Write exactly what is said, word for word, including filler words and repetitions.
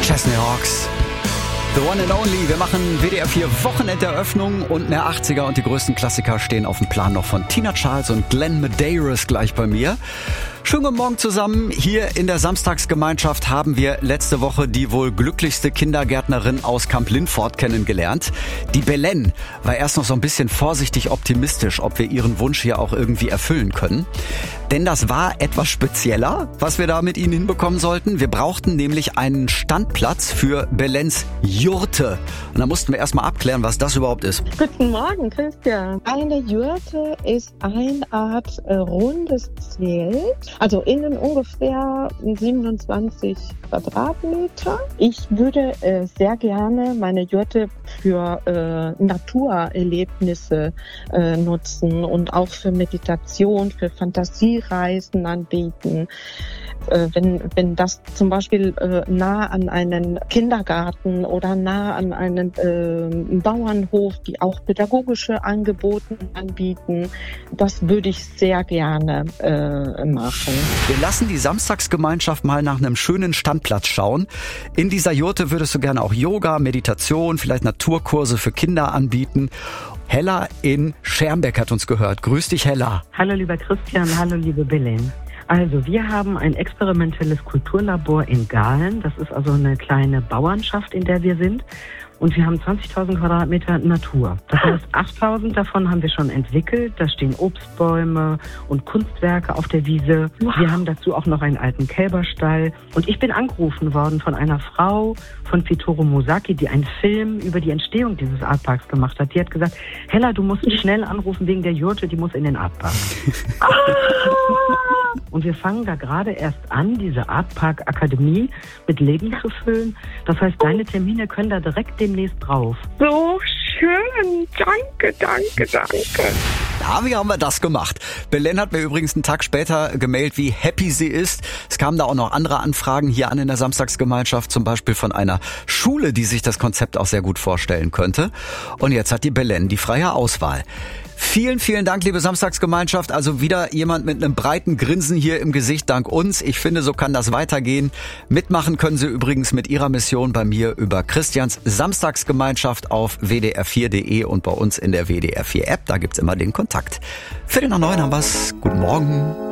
Chesney Hawks. The One and Only. Wir machen W D R vier Wochenenderöffnung und mehr achtziger und die größten Klassiker stehen auf dem Plan noch von Tina Charles und Glenn Medeiros gleich bei mir. Schönen guten Morgen zusammen. Hier in der Samstagsgemeinschaft haben wir letzte Woche die wohl glücklichste Kindergärtnerin aus Kamp-Lindfort kennengelernt. Die Belen war erst noch so ein bisschen vorsichtig optimistisch, ob wir ihren Wunsch hier auch irgendwie erfüllen können. Denn das war etwas spezieller, was wir da mit ihnen hinbekommen sollten. Wir brauchten nämlich einen Standplatz für Belens Jurte. Und da mussten wir erstmal abklären, was das überhaupt ist. Guten Morgen, Christian. Eine Jurte ist eine Art äh, rundes Zelt. Also innen ungefähr siebenundzwanzig Quadratmeter. Ich würde äh, sehr gerne meine Jurte für äh, Naturerlebnisse äh, nutzen und auch für Meditation, für Fantasiereisen anbieten. Äh, wenn, wenn das zum Beispiel äh, nah an einen Kindergarten oder nah an einen äh, Bauernhof, die auch pädagogische Angebote anbieten, das würde ich sehr gerne äh, machen. Wir lassen die Samstagsgemeinschaft mal nach einem schönen Standplatz schauen. In dieser Jurte würdest du gerne auch Yoga, Meditation, vielleicht Naturkurse für Kinder anbieten. Hella in Schermbeck hat uns gehört. Grüß dich, Hella. Hallo, lieber Christian. Hallo, liebe Belen. Also, wir haben ein experimentelles Kulturlabor in Gahlen. Das ist also eine kleine Bauernschaft, in der wir sind. Und wir haben zwanzigtausend Quadratmeter Natur. Das heißt, achttausend davon haben wir schon entwickelt. Da stehen Obstbäume und Kunstwerke auf der Wiese. Wow. Wir haben dazu auch noch einen alten Kälberstall. Und ich bin angerufen worden von einer Frau von Fitoro Mosaki, die einen Film über die Entstehung dieses Artparks gemacht hat. Die hat gesagt, Hella, du musst schnell anrufen wegen der Jurte, die muss in den Artpark. Und wir fangen da gerade erst an, diese Artpark-Akademie mit Leben zu füllen. Das heißt, deine Termine können da direkt demnächst drauf. So schön. Danke, danke, danke. Ja, wie haben wir das gemacht? Belen hat mir übrigens einen Tag später gemeldet, wie happy sie ist. Es kamen da auch noch andere Anfragen hier an in der Samstagsgemeinschaft, zum Beispiel von einer Schule, die sich das Konzept auch sehr gut vorstellen könnte. Und jetzt hat die Belen die freie Auswahl. Vielen, vielen Dank, liebe Samstagsgemeinschaft. Also wieder jemand mit einem breiten Grinsen hier im Gesicht dank uns. Ich finde, so kann das weitergehen. Mitmachen können Sie übrigens mit Ihrer Mission bei mir über Christians Samstagsgemeinschaft auf w d r vier punkt d e und bei uns in der W D R vier App. Da gibt's immer den Kontakt. Viertel nach neun haben wir's. Guten Morgen.